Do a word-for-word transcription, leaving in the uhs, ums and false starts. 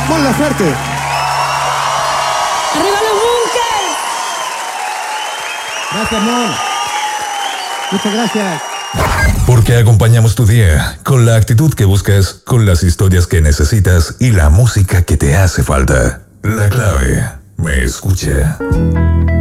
Ponla fuerte. ¡Arriba los bunkers! Gracias, Mon. Muchas gracias. Porque acompañamos tu día con la actitud que buscas, con las historias que necesitas y la música que te hace falta. La clave, me escucha.